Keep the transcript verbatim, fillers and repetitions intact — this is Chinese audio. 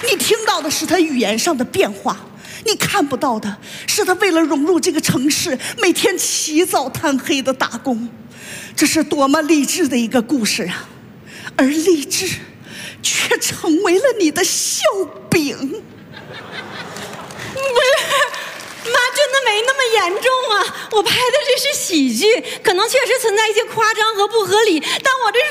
你听到的是他语言上的变化，你看不到的是他为了融入这个城市，每天起早贪黑的打工。这是多么励志的一个故事啊！而励志却成为了你的笑柄。 不是，妈，真的没那么严重啊！我拍的这是喜剧，可能确实存在一些夸张和不合理，但我这是。